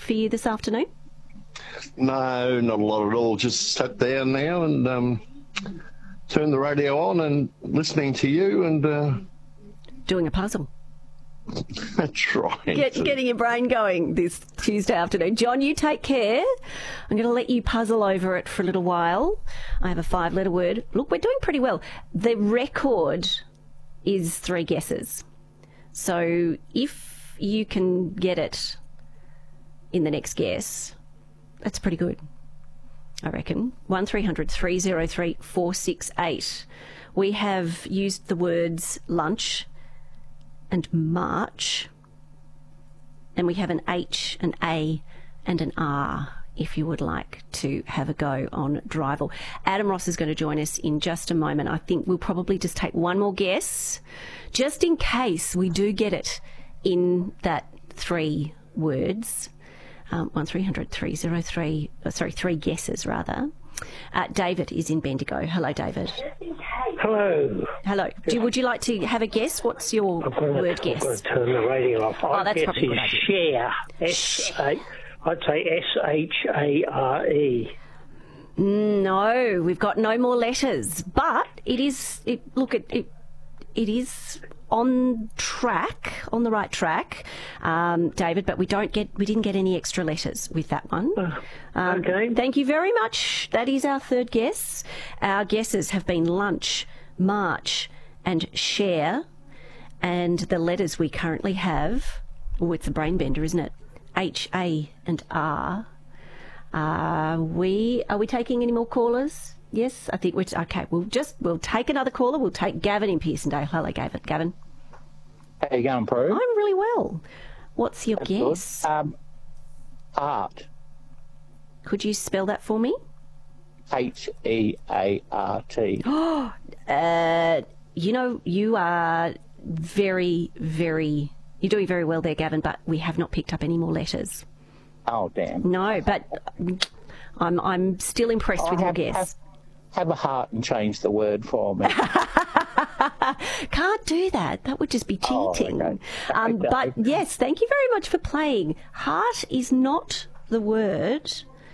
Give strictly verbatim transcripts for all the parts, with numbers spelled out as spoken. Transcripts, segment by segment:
for you this afternoon? No, not a lot at all. Just sat down now and um, turned the radio on and listening to you and... Uh... Doing a puzzle. That's right. Get, getting your brain going this Tuesday afternoon. John, you take care. I'm going to let you puzzle over it for a little while. I have a five-letter word. Look, we're doing pretty well. The record is three guesses. So if you can get it in the next guess, that's pretty good, I reckon. one three hundred three oh three four six eight. We have used the words lunch and March, and we have an H, an A and an R if you would like to have a go on Drival. Adam Ross is going to join us in just a moment. I think we'll probably just take one more guess, just in case we do get it in that three words. Um, one three hundred three oh three, uh, sorry, three guesses rather. Uh, David is in Bendigo. Hello, David. Hello. Hello. Do, would you like to have a guess? What's your I've got word to, guess? I've got to turn the radio off. Oh, I that's guess probably a good is idea. share. S A. I'd say S H A R E. No, we've got no more letters, but it is. It look it. It, it is on track, on the right track, um, David. But we don't get. We didn't get any extra letters with that one. Uh, um, okay. Thank you very much. That is our third guess. Our guesses have been lunch, march, and share, and the letters we currently have. Oh, it's a brain bender, isn't it? H, A, and R. Are we are we taking any more callers? Yes, I think we're okay. We'll just we'll take another caller. We'll take Gavin in Pearsondale. Hello, Gavin. Gavin. How you going, Prue? I'm really well. What's your That's guess? Um, art. Could you spell that for me? H E A R T. Oh, uh, you know you are very very. You're doing very well there, Gavin. But we have not picked up any more letters. Oh damn. No, but I'm I'm still impressed oh, with have, your guess. Have, have a heart and change the word for me. Can't do that. That would just be cheating. Oh, okay. um, Okay. But yes, thank you very much for playing. Heart is not the word.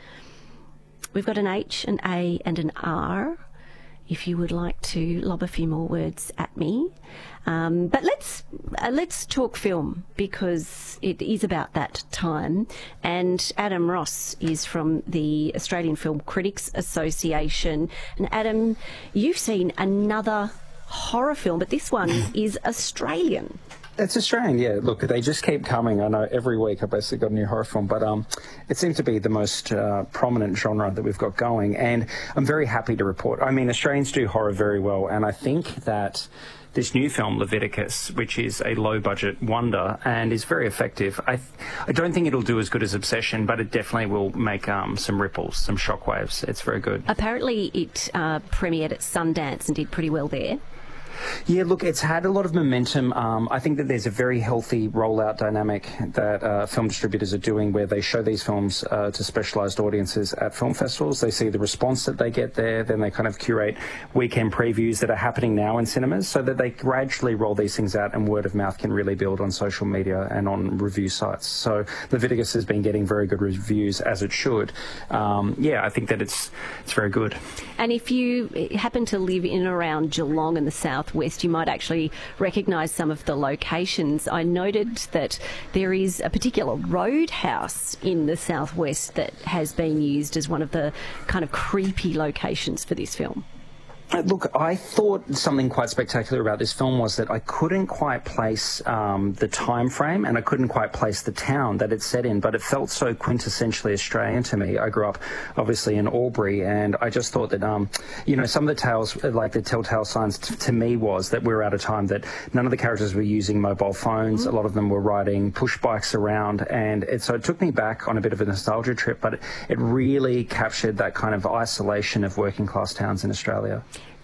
We've got an H, an A and an R. If you would like to lob a few more words at me. Um, but let's uh, let's talk film, because it is about that time. And Adam Ross is from the Australian Film Critics Association. And Adam, you've seen another horror film, but this one is Australian. It's Australian, yeah. Look, they just keep coming. I know every week I've basically got a new horror film, but um, it seems to be the most uh, prominent genre that we've got going, and I'm very happy to report. I mean, Australians do horror very well, and I think that this new film, Leviticus, which is a low-budget wonder and is very effective, I, th- I don't think it'll do as good as Obsession, but it definitely will make um, some ripples, some shockwaves. It's very good. Apparently it uh, premiered at Sundance and did pretty well there. Yeah, look, it's had a lot of momentum. Um, I think that there's a very healthy rollout dynamic that uh, film distributors are doing, where they show these films uh, to specialised audiences at film festivals. They see the response that they get there, then they kind of curate weekend previews that are happening now in cinemas, so that they gradually roll these things out, and word of mouth can really build on social media and on review sites. So Leviticus has been getting very good reviews, as it should. Um, yeah, I think that it's it's very good. And if you happen to live in and around Geelong in the south west, you might actually recognise some of the locations. I noted that there is a particular roadhouse in the southwest that has been used as one of the kind of creepy locations for this film. Look, I thought something quite spectacular about this film was that I couldn't quite place um, the time frame, and I couldn't quite place the town that it's set in, but it felt so quintessentially Australian to me. I grew up, obviously, in Albury, and I just thought that, um, you know, some of the tales, like the telltale signs t- to me was that we were at a time that none of the characters were using mobile phones. Mm-hmm. A lot of them were riding push bikes around, and it, so it took me back on a bit of a nostalgia trip, but it, it really captured that kind of isolation of working class towns in Australia.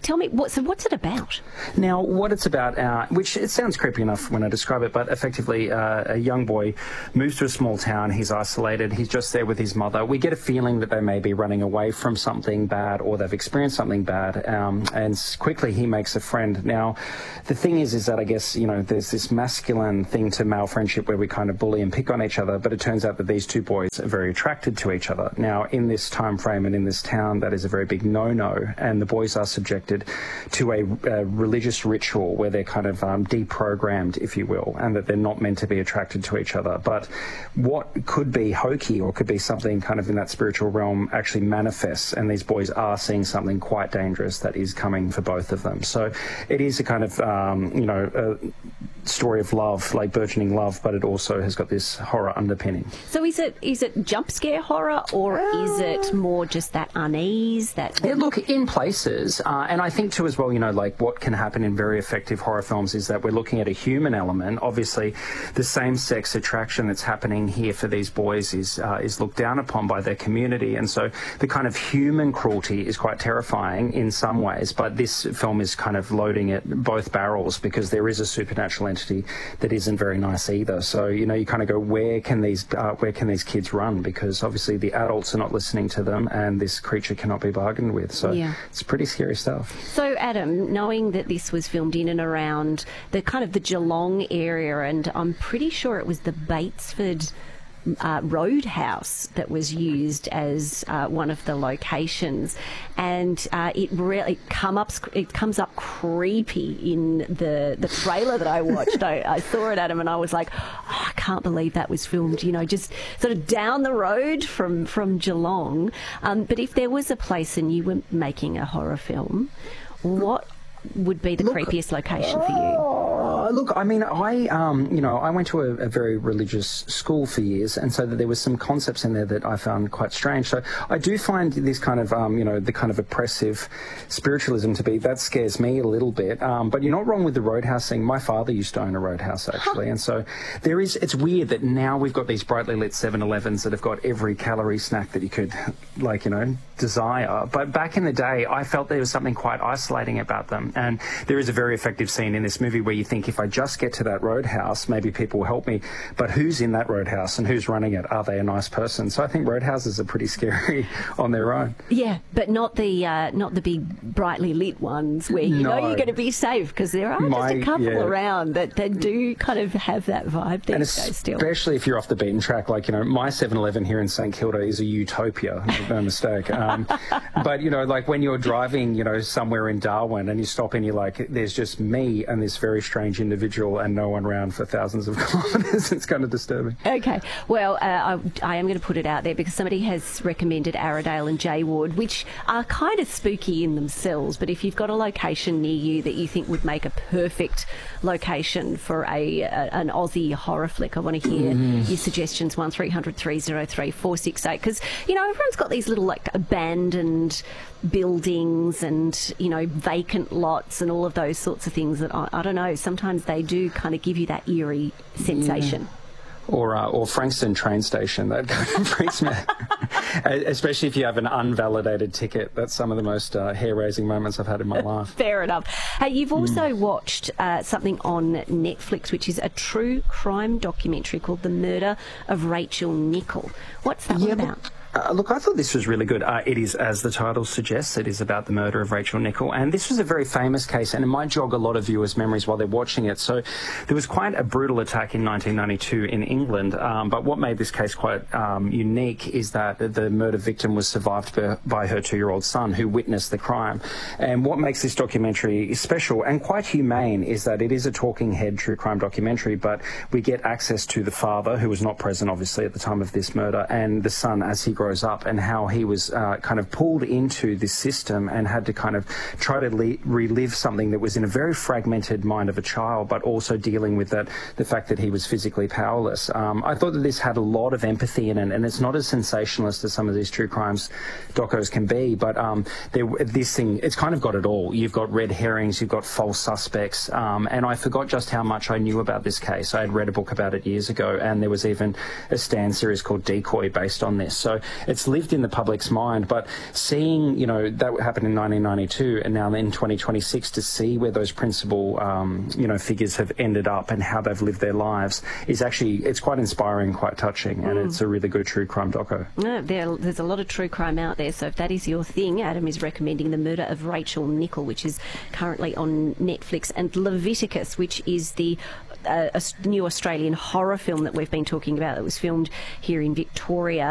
tell me, what, so what's it about? Now, what it's about, uh, which it sounds creepy enough when I describe it, but effectively uh, a young boy moves to a small town, he's isolated, he's just there with his mother. We get a feeling that they may be running away from something bad or they've experienced something bad, um, and quickly he makes a friend. Now, the thing is, is that I guess, you know, there's this masculine thing to male friendship where we kind of bully and pick on each other, but it turns out that these two boys are very attracted to each other. Now, in this time frame and in this town, that is a very big no-no, and the boys are subjected to a, a religious ritual where they're kind of um, deprogrammed, if you will, and that they're not meant to be attracted to each other. But what could be hokey or could be something kind of in that spiritual realm actually manifests, and these boys are seeing something quite dangerous that is coming for both of them. So it is a kind of, um, you know, a story of love, like burgeoning love, but it also has got this horror underpinning. So is it is it jump scare horror, or uh, is it more just that unease? That yeah, look, in places, uh, and I think too as well, you know, like what can happen in very effective horror films is that we're looking at a human element. Obviously, the same-sex attraction that's happening here for these boys is uh, is looked down upon by their community, and so the kind of human cruelty is quite terrifying in some ways. But this film is kind of loading it both barrels because there is a supernatural entity that isn't very nice either. So you know, you kind of go, where can these uh, where can these kids run? Because obviously the adults are not listening to them, and this creature cannot be bargained with. So yeah. It's pretty scary stuff. So Adam, knowing that this was filmed in and around the kind of the Geelong area, and I'm pretty sure it was the Batesford Uh, roadhouse that was used as uh, one of the locations, and uh, it really come up. It comes up creepy in the the trailer that I watched. I, I saw it, Adam, and I was like, oh, I can't believe that was filmed. You know, just sort of down the road from from Geelong. Um, but if there was a place and you were making a horror film, what would be the look, creepiest location for you? Uh, look, I mean, I, um, you know, I went to a, a very religious school for years, and so that there was some concepts in there that I found quite strange. So I do find this kind of, um, you know, the kind of oppressive spiritualism to be, that scares me a little bit. Um, but you're not wrong with the roadhouse thing. My father used to own a roadhouse, actually, and so there is, it's weird that now we've got these brightly lit seven elevens that have got every calorie snack that you could, like, you know, desire. But back in the day, I felt there was something quite isolating about them. And there is a very effective scene in this movie where you think, if I just get to that roadhouse, maybe people will help me. But who's in that roadhouse and who's running it? Are they a nice person? So I think roadhouses are pretty scary on their own. Yeah, but not the uh, not the big brightly lit ones where you no. know you're going to be safe, because there are My, just a couple yeah. around that, that do kind of have that vibe these days still. Especially if you're off the beaten track. Like, you know, my seven eleven here in St Kilda is a utopia, no mistake. Um, but, you know, like when you're driving, you know, somewhere in Darwin and you stop and you're like, there's just me and this very strange individual and no one around for thousands of kilometres. It's kind of disturbing. Okay. Well, uh, I, I am going to put it out there because somebody has recommended Arradale and J Ward, which are kind of spooky in themselves. But if you've got a location near you that you think would make a perfect location for a, a an Aussie horror flick, I want to hear mm. your suggestions. one three hundred three oh three four six eight, because, you know, everyone's got these little, like, abandoned buildings and, you know, vacant lots and all of those sorts of things that I, I don't know, sometimes they do kind of give you that eerie sensation. Yeah. Or uh, or Frankston train station, that kind of freaks me out. Especially if you have an unvalidated ticket. That's some of the most uh, hair-raising moments I've had in my life. Fair enough. Hey, you've also mm. watched uh, something on Netflix, which is a true crime documentary called The Murder of Rachel Nicholl. What's that yeah, one about? But- Uh, look, I thought this was really good. Uh, it is, as the title suggests, it is about the murder of Rachel Nicholl. And this was a very famous case, and it might jog a lot of viewers' memories while they're watching it. So there was quite a brutal attack in nineteen ninety-two in England. Um, but what made this case quite um, unique is that the murder victim was survived by, by her two-year-old son, who witnessed the crime. And what makes this documentary special and quite humane is that it is a talking head true crime documentary, but we get access to the father, who was not present, obviously, at the time of this murder, and the son as he grows grows up, and how he was uh, kind of pulled into this system and had to kind of try to le- relive something that was in a very fragmented mind of a child, but also dealing with that, the fact that he was physically powerless. Um, I thought that this had a lot of empathy in it, and it's not as sensationalist as some of these true crimes docos can be, but um, there, this thing, it's kind of got it all. You've got red herrings, you've got false suspects, um, and I forgot just how much I knew about this case. I had read a book about it years ago, and there was even a Stan series called Decoy based on this. So it's lived in the public's mind. But seeing, you know, that happened in nineteen ninety-two, and now in twenty twenty-six to see where those principal, um, you know, figures have ended up and how they've lived their lives is actually, it's quite inspiring, quite touching, and mm. it's a really good true crime doco. No, there, there's a lot of true crime out there, so if that is your thing, Adam is recommending The Murder of Rachel Nichol, which is currently on Netflix, and Leviticus, which is the uh, a new Australian horror film that we've been talking about that was filmed here in Victoria.